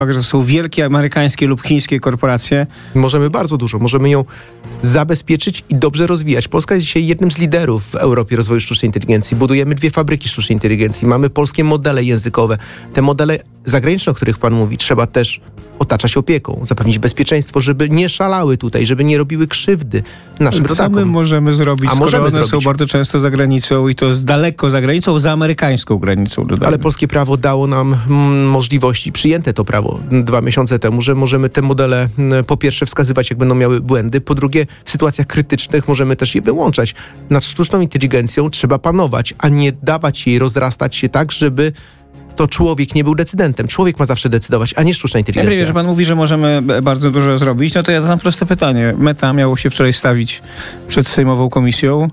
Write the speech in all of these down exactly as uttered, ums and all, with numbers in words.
że to są wielkie amerykańskie lub chińskie korporacje. Możemy bardzo dużo. Możemy ją zabezpieczyć i dobrze rozwijać. Polska jest dzisiaj jednym z liderów w Europie rozwoju sztucznej inteligencji. Budujemy dwie fabryki sztucznej inteligencji. Mamy polskie modele językowe. Te modele zagraniczne, o których pan mówi, trzeba też otaczać opieką, zapewnić bezpieczeństwo, żeby nie szalały tutaj, żeby nie robiły krzywdy naszym rodakom. Co my możemy zrobić, A skoro możemy one zrobić. są bardzo często za granicą i to z daleko za granicą, za amerykańską granicą. Dodajmy. Ale polskie prawo dało nam mm, możliwości, przyjęte to prawo dwa miesiące temu, że możemy te modele mm, po pierwsze wskazywać, jak będą miały błędy, po drugie w sytuacjach krytycznych możemy też je wyłączać. Nad sztuczną inteligencją trzeba panować, a nie dawać jej rozrastać się tak, żeby to człowiek nie był decydentem. Człowiek ma zawsze decydować, a nie sztuczna inteligencja. Ja wiem, że pan mówi, że możemy bardzo dużo zrobić, no to ja zadam proste pytanie. Meta miało się wczoraj stawić przed Sejmową Komisją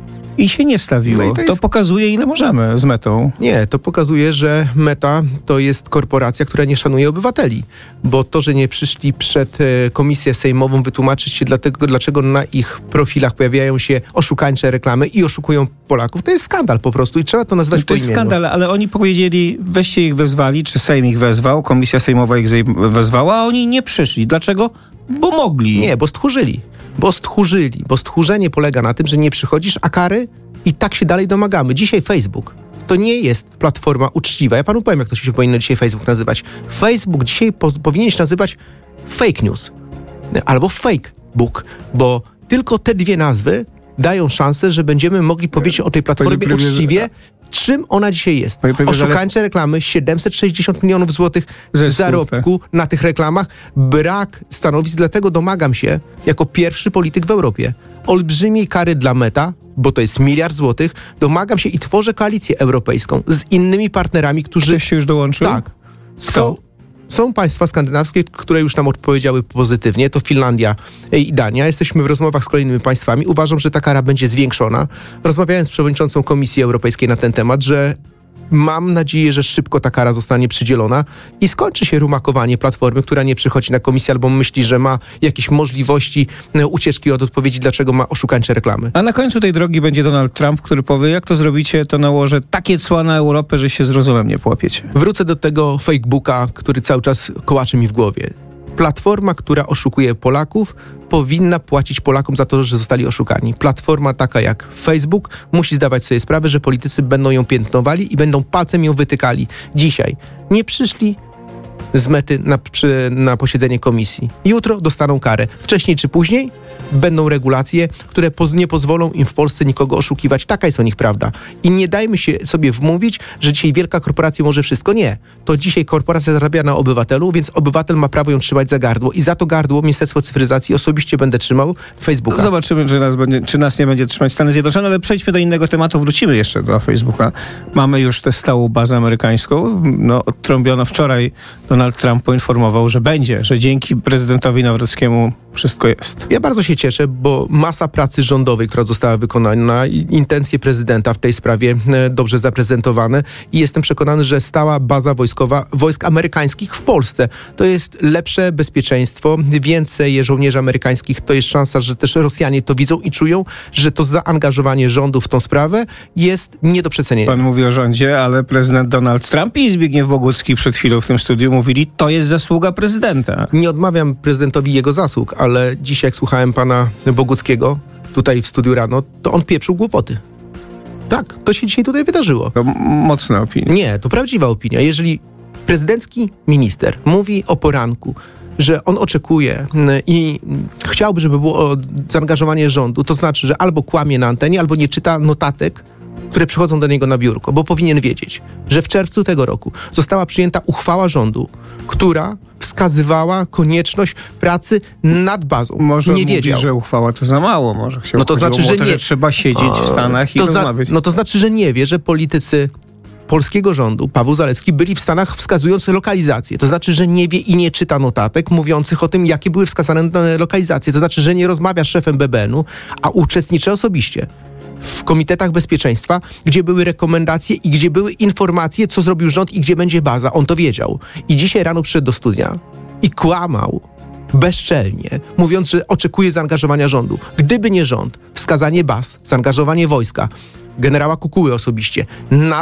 i się nie stawiło. No i to jest... To pokazuje, ile możemy z Metą. Nie, to pokazuje, że Meta to jest korporacja, która nie szanuje obywateli. Bo to, że nie przyszli przed e, komisję sejmową wytłumaczyć się dlatego, dlaczego na ich profilach pojawiają się oszukańcze reklamy i oszukują Polaków, to jest skandal po prostu i trzeba to nazwać To po jest imieniu. skandal, ale oni powiedzieli, weźcie ich wezwali, czy Sejm ich wezwał, Komisja Sejmowa ich wezwała, a oni nie przyszli. Dlaczego? Bo mogli. Nie, bo stchórzyli. Bo stchórzyli. Bo stchórzenie polega na tym, że nie przychodzisz, a kary i tak się dalej domagamy. Dzisiaj Facebook to nie jest platforma uczciwa. Ja panu powiem, jak to się powinno dzisiaj Facebook nazywać. Facebook dzisiaj po, powinien się nazywać fake news albo fake book, bo tylko te dwie nazwy dają szansę, że będziemy mogli powiedzieć o tej platformie premierze, uczciwie, czym ona dzisiaj jest. Panie premierze, Oszukańcze reklamy, siedemset sześćdziesiąt milionów złotych Zespół, zarobku na tych reklamach, brak stanowisk, dlatego domagam się, jako pierwszy polityk w Europie, olbrzymiej kary dla Meta, bo to jest miliard złotych, domagam się i tworzę koalicję europejską z innymi partnerami, którzy... Ktoś się już dołączył? Tak. Są, są państwa skandynawskie, które już nam odpowiedziały pozytywnie, to Finlandia i Dania. Jesteśmy w rozmowach z kolejnymi państwami. Uważam, że ta kara będzie zwiększona. Rozmawiałem z przewodniczącą Komisji Europejskiej na ten temat, że mam nadzieję, że szybko ta kara zostanie przydzielona i skończy się rumakowanie platformy, która nie przychodzi na komisję albo myśli, że ma jakieś możliwości ucieczki od odpowiedzi, dlaczego ma oszukańcze reklamy. A na końcu tej drogi będzie Donald Trump, który powie, jak to zrobicie, to nałożę takie cła na Europę, że się z rozumem nie połapiecie. Wrócę do tego fakebooka, który cały czas kołaczy mi w głowie. Platforma, która oszukuje Polaków, powinna płacić Polakom za to, że zostali oszukani. Platforma taka jak Facebook musi zdawać sobie sprawę, że politycy będą ją piętnowali i będą palcem ją wytykali. Dzisiaj nie przyszli z Mety na, przy, na posiedzenie komisji. Jutro dostaną karę. Wcześniej czy później będą regulacje, które poz, nie pozwolą im w Polsce nikogo oszukiwać. Taka jest o nich prawda. I nie dajmy się sobie wmówić, że dzisiaj wielka korporacja może wszystko. Nie. To dzisiaj korporacja zarabia na obywatelu, więc obywatel ma prawo ją trzymać za gardło. I za to gardło Ministerstwo Cyfryzacji osobiście będę trzymał Facebooka. Zobaczymy, czy nas, będzie, czy nas nie będzie trzymać Stany Zjednoczone, ale przejdźmy do innego tematu. Wrócimy jeszcze do Facebooka. Mamy już tę stałą bazę amerykańską. No, odtrąbiono wczoraj. Donald Trump poinformował, że będzie, że dzięki prezydentowi Nawrockiemu wszystko jest. Ja bardzo się cieszę, bo masa pracy rządowej, która została wykonana, intencje prezydenta w tej sprawie dobrze zaprezentowane i jestem przekonany, że stała baza wojskowa wojsk amerykańskich w Polsce to jest lepsze bezpieczeństwo, więcej żołnierzy amerykańskich, to jest szansa, że też Rosjanie to widzą i czują, że to zaangażowanie rządu w tą sprawę jest nie do przecenienia. Pan mówi o rządzie, ale prezydent Donald Trump i Zbigniew Bogucki przed chwilą w tym studiu mówili, to jest zasługa prezydenta. Nie odmawiam prezydentowi jego zasług, ale dzisiaj jak słuchałem pana Boguckiego tutaj w studiu rano, to on pieprzył głupoty. Tak, to się dzisiaj tutaj wydarzyło. To mocna opinia. Nie, to prawdziwa opinia. Jeżeli prezydencki minister mówi o poranku, że on oczekuje i chciałby, żeby było zaangażowanie rządu, to znaczy, że albo kłamie na antenie, albo nie czyta notatek, które przychodzą do niego na biurko, bo powinien wiedzieć, że w czerwcu tego roku została przyjęta uchwała rządu, która wskazywała konieczność pracy nad bazą. Może nie mówi, wiedział. że uchwała to za mało. Może chciał No to znaczy, że to, nie. że trzeba siedzieć w Stanach i to rozmawiać. Zna, no to znaczy, że nie wie, że politycy polskiego rządu, Paweł Zalewski, byli w Stanach wskazując lokalizację. To znaczy, że nie wie i nie czyta notatek mówiących o tym, jakie były wskazane lokalizacje. To znaczy, że nie rozmawia z szefem B B N u, a uczestniczy osobiście w komitetach bezpieczeństwa, gdzie były rekomendacje i gdzie były informacje, co zrobił rząd i gdzie będzie baza. On to wiedział. I dzisiaj rano przyszedł do studia i kłamał bezczelnie, mówiąc, że oczekuje zaangażowania rządu. Gdyby nie rząd, wskazanie baz, zaangażowanie wojska, generała Kukuły osobiście, nas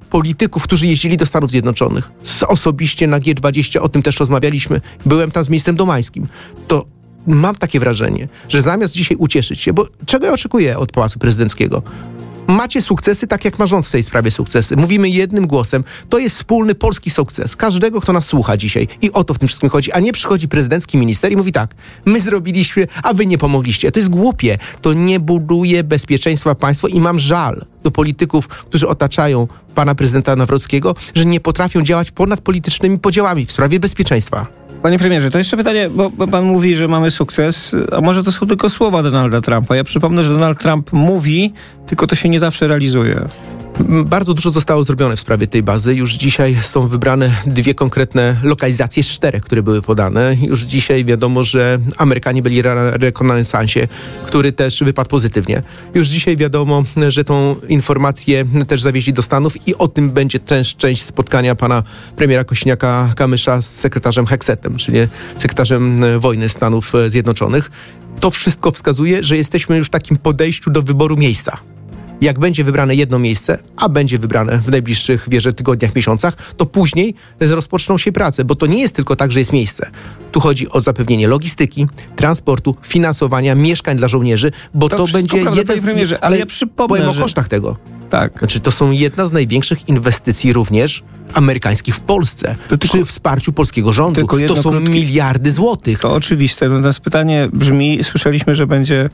polityków, którzy jeździli do Stanów Zjednoczonych, z, osobiście na G dwadzieścia, o tym też rozmawialiśmy, byłem tam z ministrem Domańskim, to mam takie wrażenie, że zamiast dzisiaj ucieszyć się, bo czego ja oczekuję od Pałacu Prezydenckiego? Macie sukcesy, tak jak ma rząd w tej sprawie sukcesy. Mówimy jednym głosem. To jest wspólny polski sukces. Każdego, kto nas słucha dzisiaj. I o to w tym wszystkim chodzi. A nie przychodzi prezydencki minister i mówi tak, my zrobiliśmy, a wy nie pomogliście. To jest głupie. To nie buduje bezpieczeństwa państwa i mam żal do polityków, którzy otaczają pana prezydenta Nawrockiego, że nie potrafią działać ponad politycznymi podziałami w sprawie bezpieczeństwa. Panie premierze, to jeszcze pytanie, bo, bo pan mówi, że mamy sukces, a może to są tylko słowa Donalda Trumpa. Ja przypomnę, że Donald Trump mówi, tylko to się nie zawsze realizuje. Bardzo dużo zostało zrobione w sprawie tej bazy. Już dzisiaj są wybrane dwie konkretne lokalizacje z czterech, które były podane. Już dzisiaj wiadomo, że Amerykanie byli na rekonesansie, który też wypadł pozytywnie. Już dzisiaj wiadomo, że tą informację też zawieźli do Stanów i o tym będzie też część spotkania pana premiera Kosiniaka-Kamysza z sekretarzem Hexetem, czyli sekretarzem wojny Stanów Zjednoczonych. To wszystko wskazuje, że jesteśmy już w takim podejściu do wyboru miejsca. Jak będzie wybrane jedno miejsce, a będzie wybrane w najbliższych, wierzę, tygodniach, miesiącach, to później rozpoczną się prace, bo to nie jest tylko tak, że jest miejsce. Tu chodzi o zapewnienie logistyki, transportu, finansowania, mieszkań dla żołnierzy, bo to, to będzie prawda, jeden z... premierze, ale ja przypomnę, powiem że... o kosztach tego. Tak. Znaczy, to są jedna z największych inwestycji również amerykańskich w Polsce, to przy tylko, wsparciu polskiego rządu. To są krótki... miliardy złotych. To oczywiste. Natomiast pytanie brzmi, słyszeliśmy, że będzie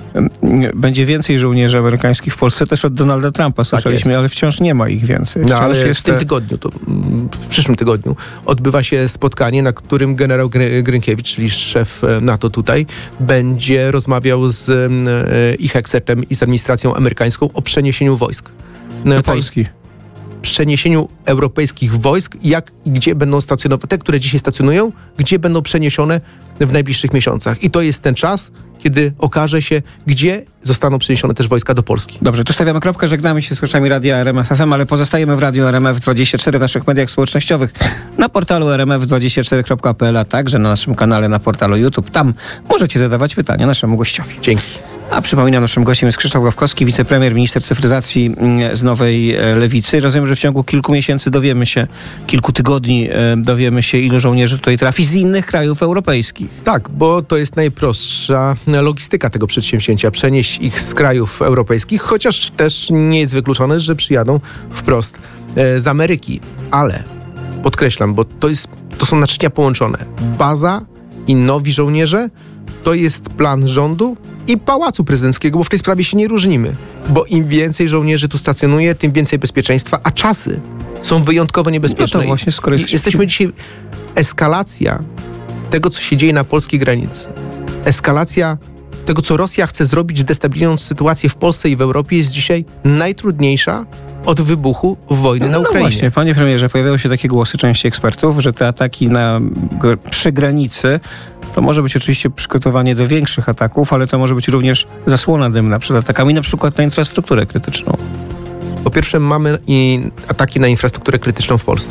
będzie więcej żołnierzy amerykańskich w Polsce, też od Donalda Trumpa słyszeliśmy, tak, ale wciąż nie ma ich więcej. No, ale jest w tym te... tygodniu, to, w przyszłym tygodniu odbywa się spotkanie, na którym generał Grynkiewicz, czyli szef NATO tutaj, będzie rozmawiał z ich Hexetem i z administracją amerykańską o przeniesieniu wojsk. Do Polski. Przeniesieniu europejskich wojsk, jak i gdzie będą stacjonowane, te, które dzisiaj stacjonują, gdzie będą przeniesione w najbliższych miesiącach. I to jest ten czas, kiedy okaże się, gdzie zostaną przeniesione też wojska do Polski. Dobrze, tu stawiamy kropkę, żegnamy się z słuchaczami Radia R M F F M, ale pozostajemy w Radiu R M F dwadzieścia cztery w naszych mediach społecznościowych, na portalu r m f dwadzieścia cztery kropka p l, a także na naszym kanale na portalu YouTube. Tam możecie zadawać pytania naszemu gościowi. Dzięki. A przypominam, naszym gościem jest Krzysztof Gawkowski, wicepremier, minister cyfryzacji z Nowej Lewicy. Rozumiem, że w ciągu kilku miesięcy dowiemy się, kilku tygodni dowiemy się, ilu żołnierzy tutaj trafi z innych krajów europejskich. Tak, bo to jest najprostsza logistyka tego przedsięwzięcia. Przenieść ich z krajów europejskich, chociaż też nie jest wykluczone, że przyjadą wprost z Ameryki. Ale podkreślam, bo to, jest, to są naczynia połączone. Baza i nowi żołnierze to jest plan rządu i Pałacu Prezydenckiego, bo w tej sprawie się nie różnimy. Bo im więcej żołnierzy tu stacjonuje, tym więcej bezpieczeństwa, a czasy są wyjątkowo niebezpieczne. No to właśnie, skoro jest... Jesteśmy dzisiaj... Eskalacja tego, co się dzieje na polskiej granicy. Eskalacja tego, co Rosja chce zrobić, destabilizując sytuację w Polsce i w Europie, jest dzisiaj najtrudniejsza od wybuchu wojny na no Ukrainie. No właśnie, panie premierze, pojawiają się takie głosy części ekspertów, że te ataki na, przy granicy to może być oczywiście przygotowanie do większych ataków, ale to może być również zasłona dymna przed atakami, na przykład na infrastrukturę krytyczną. Po pierwsze, mamy i ataki na infrastrukturę krytyczną w Polsce.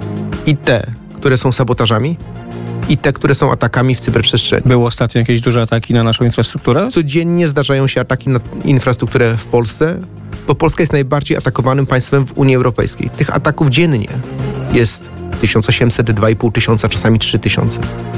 I te, które są sabotażami, i te, które są atakami w cyberprzestrzeni. Były ostatnio jakieś duże ataki na naszą infrastrukturę? Codziennie zdarzają się ataki na infrastrukturę w Polsce, bo Polska jest najbardziej atakowanym państwem w Unii Europejskiej. Tych ataków dziennie jest tysiąc osiemset, dwa i pół tysiąca, czasami trzy tysiące.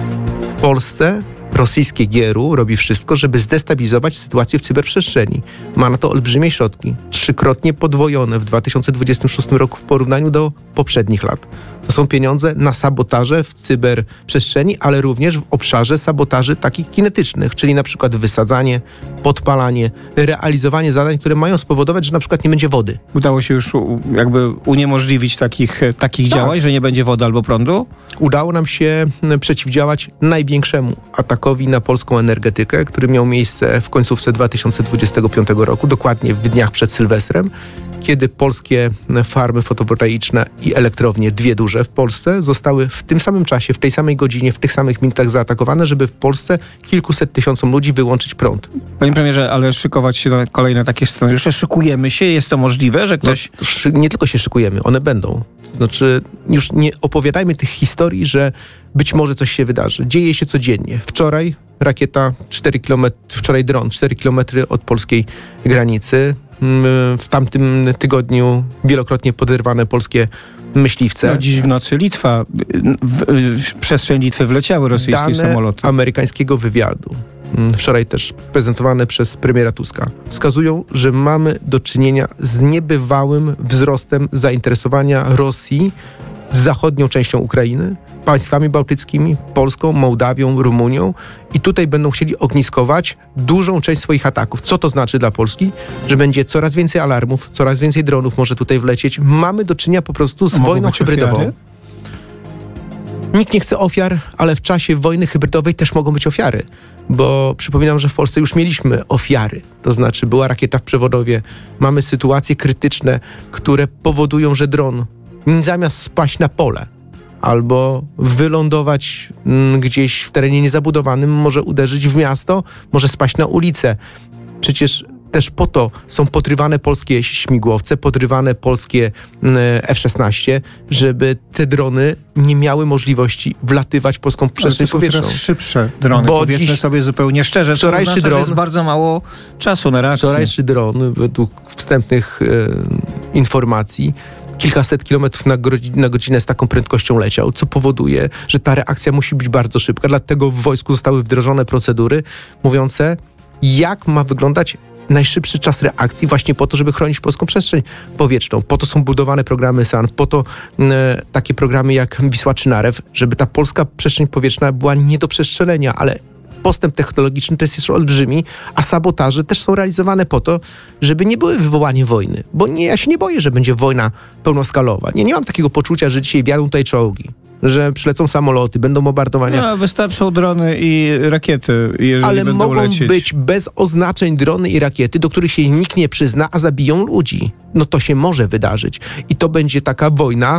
W Polsce rosyjskie G R U robi wszystko, żeby zdestabilizować sytuację w cyberprzestrzeni. Ma na to olbrzymie środki, trzykrotnie podwojone w dwa tysiące dwudziestym szóstym roku w porównaniu do poprzednich lat. To są pieniądze na sabotaże w cyberprzestrzeni, ale również w obszarze sabotaży takich kinetycznych, czyli na przykład wysadzanie, podpalanie, realizowanie zadań, które mają spowodować, że na przykład nie będzie wody. Udało się już jakby uniemożliwić takich, takich tak. działań, że nie będzie wody albo prądu? Udało nam się przeciwdziałać największemu atakowi na polską energetykę, który miał miejsce w końcówce dwa tysiące dwudziestego piątego roku, dokładnie w dniach przed Sylwestrem, kiedy polskie farmy fotowoltaiczne i elektrownie, dwie duże w Polsce, zostały w tym samym czasie, w tej samej godzinie, w tych samych minutach zaatakowane, żeby w Polsce kilkuset tysiącom ludzi wyłączyć prąd. Panie premierze, ale szykować się na kolejne takie scenariusze, szykujemy się, jest to możliwe, że ktoś... No, szy- nie tylko się szykujemy, one będą. Znaczy, już nie opowiadajmy tych historii, że być może coś się wydarzy. Dzieje się codziennie. Wczoraj rakieta cztery kilometry, wczoraj dron cztery kilometry od polskiej granicy w tamtym tygodniu wielokrotnie poderwane polskie myśliwce. No dziś w nocy Litwa, w, w przestrzeń Litwy wleciały rosyjskie Dane samoloty. amerykańskiego wywiadu, wczoraj też prezentowane przez premiera Tuska, wskazują, że mamy do czynienia z niebywałym wzrostem zainteresowania Rosji z zachodnią częścią Ukrainy, państwami bałtyckimi, Polską, Mołdawią, Rumunią i tutaj będą chcieli ogniskować dużą część swoich ataków. Co to znaczy dla Polski? Że będzie coraz więcej alarmów, coraz więcej dronów może tutaj wlecieć. Mamy do czynienia po prostu z wojną hybrydową. Ofiary? Nikt nie chce ofiar, ale w czasie wojny hybrydowej też mogą być ofiary, bo przypominam, że w Polsce już mieliśmy ofiary, to znaczy była rakieta w Przewodowie, mamy sytuacje krytyczne, które powodują, że dron zamiast spaść na pole albo wylądować m, gdzieś w terenie niezabudowanym, może uderzyć w miasto, może spaść na ulicę. Przecież też po to są podrywane polskie śmigłowce, podrywane polskie F szesnaście, żeby te drony nie miały możliwości wlatywać w polską przestrzeń powietrzną. To są teraz szybsze drony, bo powiedzmy sobie zupełnie szczerze, wczorajszy oznacza, dron, że jest bardzo mało czasu na reakcję. Wczorajszy dron, według wstępnych e, informacji, kilkaset kilometrów na, godzinę, na godzinę z taką prędkością leciał, co powoduje, że ta reakcja musi być bardzo szybka. Dlatego w wojsku zostały wdrożone procedury mówiące, jak ma wyglądać najszybszy czas reakcji właśnie po to, żeby chronić polską przestrzeń powietrzną. Po to są budowane programy S A N, po to e, takie programy jak Wisła czy Narew, żeby ta polska przestrzeń powietrzna była nie do przestrzelenia, ale postęp technologiczny to jest jeszcze olbrzymi, a sabotaże też są realizowane po to, żeby nie były wywołanie wojny. Bo nie, ja się nie boję, że będzie wojna pełnoskalowa. Nie, nie mam takiego poczucia, że dzisiaj wjadą tutaj czołgi, że przylecą samoloty, będą bombardowania. No, wystarczą drony i rakiety, jeżeli ale będą mogą lecieć. być bez oznaczeń drony i rakiety, do których się nikt nie przyzna, a zabiją ludzi. No to się może wydarzyć. I to będzie taka wojna,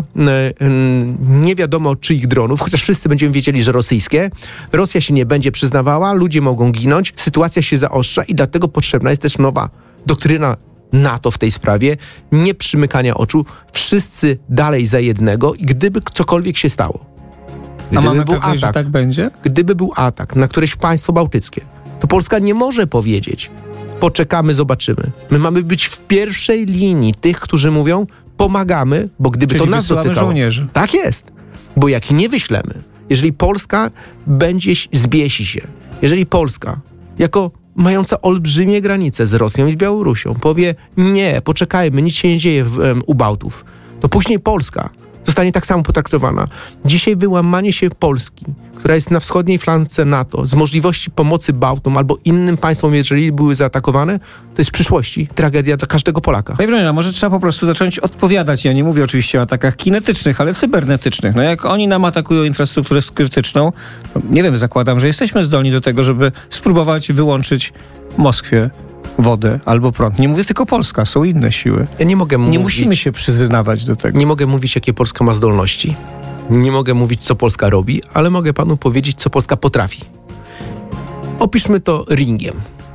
nie wiadomo czyich dronów, chociaż wszyscy będziemy wiedzieli, że rosyjskie. Rosja się nie będzie przyznawała, ludzie mogą ginąć, sytuacja się zaostrza i dlatego potrzebna jest też nowa doktryna NATO w tej sprawie, nie przymykania oczu, wszyscy dalej za jednego i gdyby cokolwiek się stało, gdyby A mamy był pewność, atak, że tak będzie? Gdyby był atak na któreś państwo bałtyckie, to Polska nie może powiedzieć, poczekamy, zobaczymy. My mamy być w pierwszej linii tych, którzy mówią, pomagamy, bo gdyby Czyli to nas dotykało... żołnierzy. Tak jest, bo jak nie wyślemy, jeżeli Polska będzie, zbiesi się, jeżeli Polska jako mająca olbrzymie granice z Rosją i z Białorusią powie, nie, poczekajmy, nic się nie dzieje w, um, u Bałtów, to później Polska zostanie tak samo potraktowana. Dzisiaj wyłamanie się Polski, która jest na wschodniej flance NATO, z możliwości pomocy Bałtom albo innym państwom, jeżeli były zaatakowane, to jest w przyszłości tragedia dla każdego Polaka. Panie Broniarze, może trzeba po prostu zacząć odpowiadać. Ja nie mówię oczywiście o atakach kinetycznych, ale cybernetycznych. No jak oni nam atakują infrastrukturę krytyczną, nie wiem, zakładam, że jesteśmy zdolni do tego, żeby spróbować wyłączyć Moskwie wodę albo prąd. Nie mówię tylko Polska, są inne siły. Ja nie mogę mówić... Nie musimy się przyznawać do tego. Nie mogę mówić, jakie Polska ma zdolności. Nie mogę mówić, co Polska robi, ale mogę panu powiedzieć, co Polska potrafi. Opiszmy to ringiem.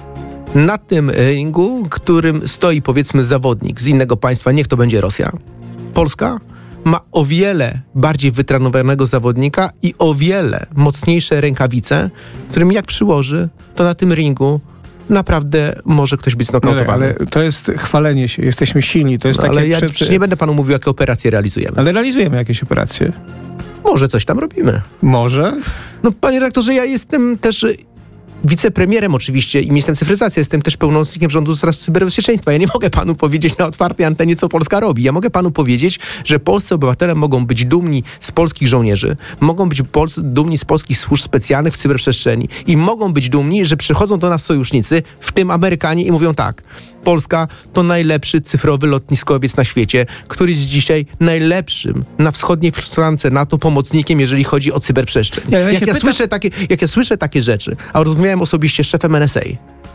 Na tym ringu, którym stoi, powiedzmy, zawodnik z innego państwa, niech to będzie Rosja, Polska ma o wiele bardziej wytrenowanego zawodnika i o wiele mocniejsze rękawice, którym jak przyłoży, to na tym ringu naprawdę może ktoś być znokautowany. Ale, ale to jest chwalenie się, jesteśmy silni. To jest no, tak ale jak ja przed... nie będę panu mówił, jakie operacje realizujemy. Ale realizujemy jakieś operacje. Może coś tam robimy. Może? No panie redaktorze, ja jestem też wicepremierem oczywiście i ministrem cyfryzacji, jestem też pełnomocnikiem rządu do cyberbezpieczeństwa. Ja nie mogę panu powiedzieć na otwartej antenie, co Polska robi. Ja mogę panu powiedzieć, że polscy obywatele mogą być dumni z polskich żołnierzy, mogą być polscy, dumni z polskich służb specjalnych w cyberprzestrzeni i mogą być dumni, że przychodzą do nas sojusznicy, w tym Amerykanie, i mówią tak: Polska to najlepszy cyfrowy lotniskowiec na świecie, który jest dzisiaj najlepszym na wschodniej flance NATO pomocnikiem, jeżeli chodzi o cyberprzestrzeń. Ja, ja jak, ja pytam... słyszę takie, jak ja słyszę takie rzeczy, a rozmawiałem osobiście z szefem N S A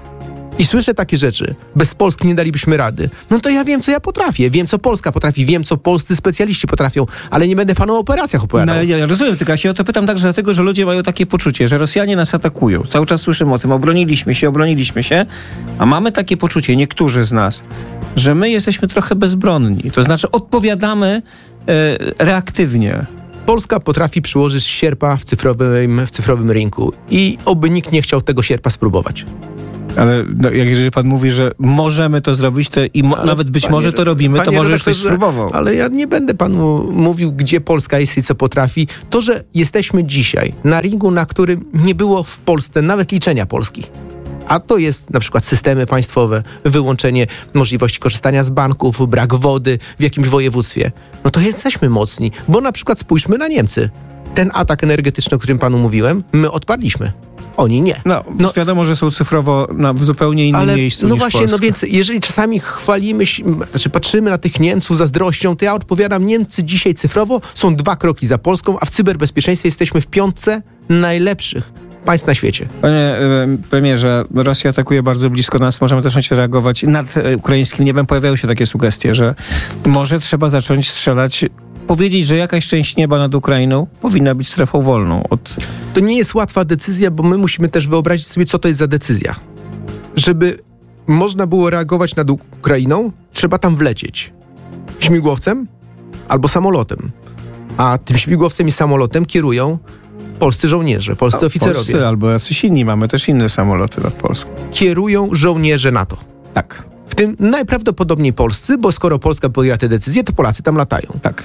i słyszę takie rzeczy, bez Polski nie dalibyśmy rady, no to ja wiem, co ja potrafię, wiem, co Polska potrafi, wiem, co polscy specjaliści potrafią, ale nie będę panu o operacjach opowiadał. No, ja rozumiem, tylko ja się o to pytam także dlatego, że ludzie mają takie poczucie, że Rosjanie nas atakują. Cały czas słyszymy o tym, obroniliśmy się, obroniliśmy się, a mamy takie poczucie, niektórzy z nas, że my jesteśmy trochę bezbronni. To znaczy odpowiadamy e, reaktywnie. Polska potrafi przyłożyć sierpa w cyfrowym, w cyfrowym rynku i oby nikt nie chciał tego sierpa spróbować. Ale no, jak jeżeli pan mówi, że możemy to zrobić, to i mo- nawet być panie, może to robimy, to może już ktoś spróbował. Ale ja nie będę panu mówił, gdzie Polska jest i co potrafi. To, że jesteśmy dzisiaj na ringu, na którym nie było w Polsce nawet liczenia Polski. A to jest na przykład systemy państwowe, wyłączenie możliwości korzystania z banków, brak wody w jakimś województwie. No to jesteśmy mocni, bo na przykład spójrzmy na Niemcy. Ten atak energetyczny, o którym panu mówiłem, my odparliśmy. Oni nie. No, no wiadomo, że są cyfrowo na, w zupełnie innym ale, miejscu no niż właśnie, Polska. no więc jeżeli czasami chwalimy się, znaczy patrzymy na tych Niemców z zazdrością, to ja odpowiadam, Niemcy dzisiaj cyfrowo są dwa kroki za Polską, a w cyberbezpieczeństwie jesteśmy w piątce najlepszych państw na świecie. Panie premierze, Rosja atakuje bardzo blisko nas, możemy zacząć reagować. Nad ukraińskim niebem pojawiają się takie sugestie, że może trzeba zacząć strzelać, powiedzieć, że jakaś część nieba nad Ukrainą powinna być strefą wolną. Od... To nie jest łatwa decyzja, bo my musimy też wyobrazić sobie, co to jest za decyzja. Żeby można było reagować nad Ukrainą, trzeba tam wlecieć. Śmigłowcem albo samolotem. A tym śmigłowcem i samolotem kierują polscy żołnierze, polscy A, oficerowie. Polscy albo jacyś inni, mamy też inne samoloty nad Polską. Kierują żołnierze NATO. Tak. W tym najprawdopodobniej polscy, bo skoro Polska podjęła te decyzje, to Polacy tam latają. Tak.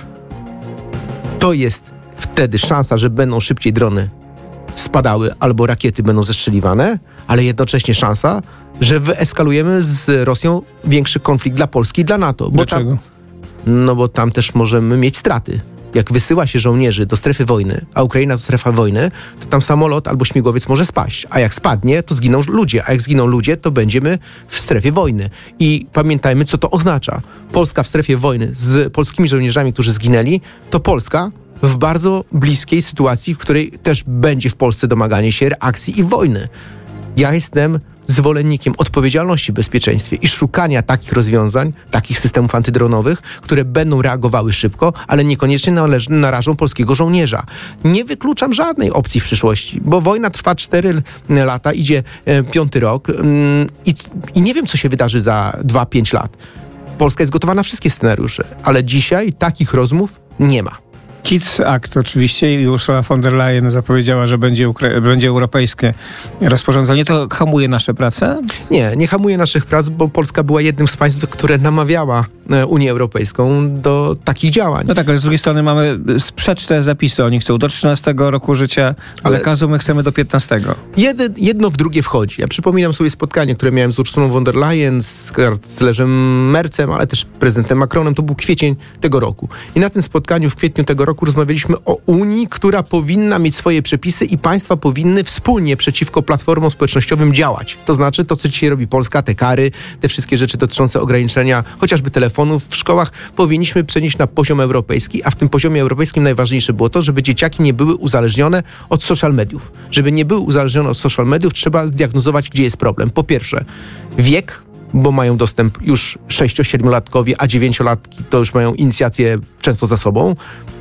To jest wtedy szansa, że będą szybciej drony spadały albo rakiety będą zestrzeliwane, ale jednocześnie szansa, że wyeskalujemy z Rosją większy konflikt dla Polski i dla NATO. Bo Dlaczego? Tam, no bo tam też możemy mieć straty. Jak wysyła się żołnierzy do strefy wojny, a Ukraina to strefa wojny, to tam samolot albo śmigłowiec może spaść. A jak spadnie, to zginą ludzie. A jak zginą ludzie, to będziemy w strefie wojny. I pamiętajmy, co to oznacza. Polska w strefie wojny z polskimi żołnierzami, którzy zginęli, to Polska w bardzo bliskiej sytuacji, w której też będzie w Polsce domaganie się reakcji i wojny. Ja jestem zwolennikiem odpowiedzialności w bezpieczeństwie i szukania takich rozwiązań, takich systemów antydronowych, które będą reagowały szybko, ale niekoniecznie należ- narażą polskiego żołnierza. Nie wykluczam żadnej opcji w przyszłości, bo wojna trwa cztery lata, idzie e, piąty rok mm, i, i nie wiem, co się wydarzy za dwa pięć lat. Polska jest gotowa na wszystkie scenariusze, ale dzisiaj takich rozmów nie ma. Kids Act oczywiście i Ursula von der Leyen zapowiedziała, że będzie, ukra- będzie europejskie rozporządzenie. To hamuje nasze prace? Nie, nie hamuje naszych prac, bo Polska była jednym z państw, które namawiała Unię Europejską do takich działań. No tak, ale z drugiej strony mamy sprzeczne zapisy. Oni chcą do trzynastego roku życia ale zakazu, my chcemy do piętnastego. Jedno, jedno w drugie wchodzi. Ja przypominam sobie spotkanie, które miałem z Ursulą von der Leyen, z kanclerzem Merzem, ale też prezydentem Macronem. To był kwiecień tego roku. I na tym spotkaniu w kwietniu tego roku rozmawialiśmy o Unii, która powinna mieć swoje przepisy i państwa powinny wspólnie przeciwko platformom społecznościowym działać. To znaczy to, co dzisiaj robi Polska, te kary, te wszystkie rzeczy dotyczące ograniczenia chociażby telefonów w szkołach powinniśmy przenieść na poziom europejski, a w tym poziomie europejskim najważniejsze było to, żeby dzieciaki nie były uzależnione od social mediów. Żeby nie były uzależnione od social mediów, trzeba zdiagnozować, gdzie jest problem. Po pierwsze, wiek, bo mają dostęp już sześcio-siedmiolatkowie, a dziewięciolatki to już mają inicjację często za sobą,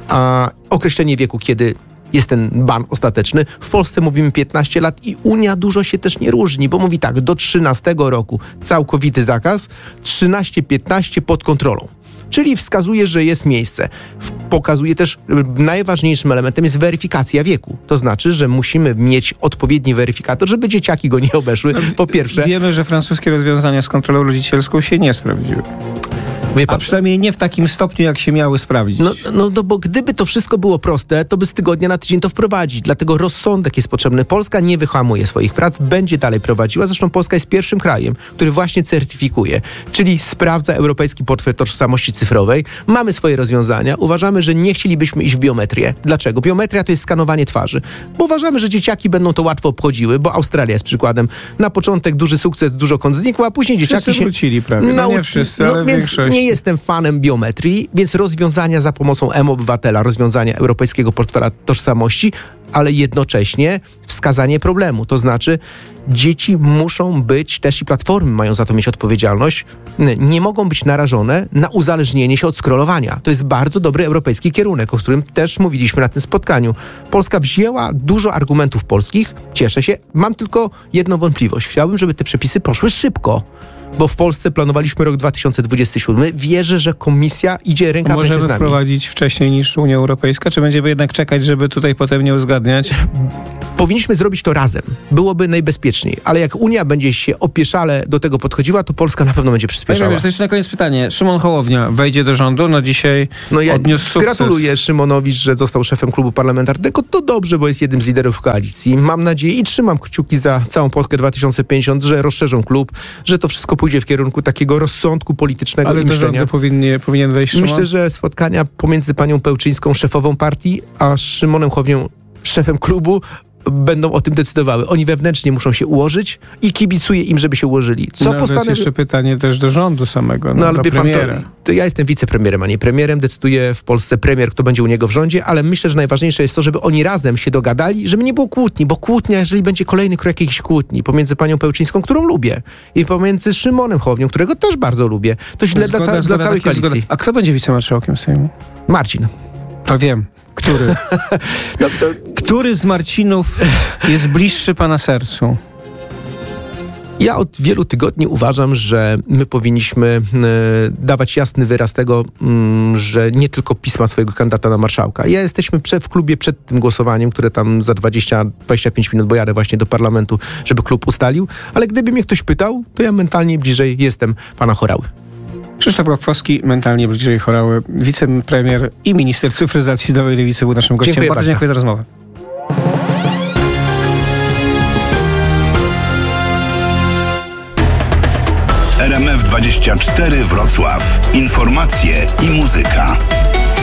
a określenie wieku, kiedy jest ten ban ostateczny. W Polsce mówimy piętnaście lat i Unia dużo się też nie różni, bo mówi tak, do trzynastego roku całkowity zakaz, trzynaście piętnaście pod kontrolą. Czyli wskazuje, że jest miejsce. Pokazuje też, najważniejszym elementem jest weryfikacja wieku. To znaczy, że musimy mieć odpowiedni weryfikator, żeby dzieciaki go nie obeszły, po pierwsze. Wiemy, że francuskie rozwiązania z kontrolą rodzicielską się nie sprawdziły. Wie pan, a przynajmniej nie w takim stopniu, jak się miały sprawdzić. No, no, no bo gdyby to wszystko było proste, to by z tygodnia na tydzień to wprowadzić. Dlatego rozsądek jest potrzebny. Polska nie wyhamuje swoich prac, będzie dalej prowadziła. Zresztą Polska jest pierwszym krajem, który właśnie certyfikuje, czyli sprawdza Europejski Portfel Tożsamości Cyfrowej. Mamy swoje rozwiązania. Uważamy, że nie chcielibyśmy iść w biometrię. Dlaczego? Biometria to jest skanowanie twarzy. Bo uważamy, że dzieciaki będą to łatwo obchodziły, bo Australia jest przykładem. Na początek duży sukces, dużo kąt znikło, a później dzieciaki wszyscy się... wrócili prawie. No, nie wszyscy, no, ale więc większość. Nie jestem fanem biometrii, więc rozwiązania za pomocą M-Obywatela, rozwiązania Europejskiego Portfela Tożsamości, ale jednocześnie wskazanie problemu. To znaczy dzieci muszą być, też i platformy mają za to mieć odpowiedzialność, nie mogą być narażone na uzależnienie się od scrollowania. To jest bardzo dobry europejski kierunek, o którym też mówiliśmy na tym spotkaniu. Polska wzięła dużo argumentów polskich, cieszę się, mam tylko jedną wątpliwość. Chciałbym, żeby te przepisy poszły szybko, bo w Polsce planowaliśmy rok dwa tysiące dwudziesty siódmy. Wierzę, że Komisja idzie ręka w rękę z nami. Możemy wprowadzić wcześniej niż Unia Europejska, czy będziemy jednak czekać, żeby tutaj potem nie uzgadniać? Powinniśmy zrobić to razem. Byłoby najbezpieczniej. Ale jak Unia będzie się opieszale do tego podchodziła, to Polska na pewno będzie przyspieszała. Ja to jeszcze na koniec pytanie. Szymon Hołownia wejdzie do rządu? No dzisiaj no ja odniósł sukces. Gratuluję Szymonowi, że został szefem klubu parlamentarnego. To dobrze, bo jest jednym z liderów koalicji. Mam nadzieję i trzymam kciuki za całą Polskę dwa tysiące pięćdziesiąt, że rozszerzą klub, że to wszystko pójdzie w kierunku takiego rozsądku politycznego. Ale i do myślenia. rządu powinien, powinien wejść Szymon? Myślę, że spotkania pomiędzy panią Pełczyńską, szefową partii, a Szymonem Hołownią, szefem klubu, będą o tym decydowały. Oni wewnętrznie muszą się ułożyć i kibicuję im, żeby się ułożyli. Co no, postanowi... jest jeszcze pytanie też do rządu samego, no, no ale do wie pan, to, premiera. to ja jestem wicepremierem, a nie premierem. Decyduje w Polsce premier, kto będzie u niego w rządzie, ale myślę, że najważniejsze jest to, żeby oni razem się dogadali, żeby nie było kłótni, bo kłótnia, jeżeli będzie kolejny krok jakiejś kłótni pomiędzy panią Pełczyńską, którą lubię, i pomiędzy Szymonem Hołownią, którego też bardzo lubię, to źle Zgoda, dla, ca- zgoda, dla całej zgoda. koalicji. A kto będzie wicemarszałkiem Sejmu? Marcin. To wiem. Który? no, to... Który z Marcinów jest bliższy pana sercu? Ja od wielu tygodni uważam, że my powinniśmy e, dawać jasny wyraz tego, m, że nie tylko PiS ma swojego kandydata na marszałka. Ja jesteśmy prze, w klubie przed tym głosowaniem, które tam za dwadzieścia do dwudziestu pięciu minut, bo jadę właśnie do parlamentu, żeby klub ustalił, ale gdyby mnie ktoś pytał, to ja mentalnie bliżej jestem pana Horały. Krzysztof Gawkowski, mentalnie bliżej Horały, wicepremier i minister cyfryzacji Nowej Lewicy był naszym gościem. Dziękuję bardzo, bardzo dziękuję za rozmowę. R M F dwadzieścia cztery Wrocław. Informacje i muzyka.